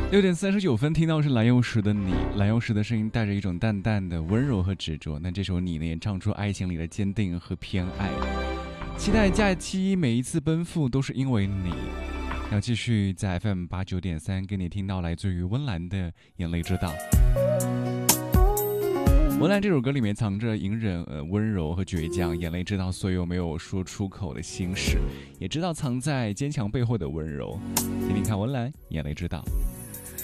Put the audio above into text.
6点39分，听到是蓝又时的你，蓝又时的声音带着一种淡淡的温柔和执着。那这首你呢，也唱出爱情里的坚定和偏爱。期待假期每一次奔赴都是因为你。要继续在 FM89.3给你听到来自于温岚的《眼泪知道》。温岚这首歌里面藏着隐忍、温柔和倔强，眼泪知道所有没有说出口的心事，也知道藏在坚强背后的温柔。听听看温岚《眼泪知道》。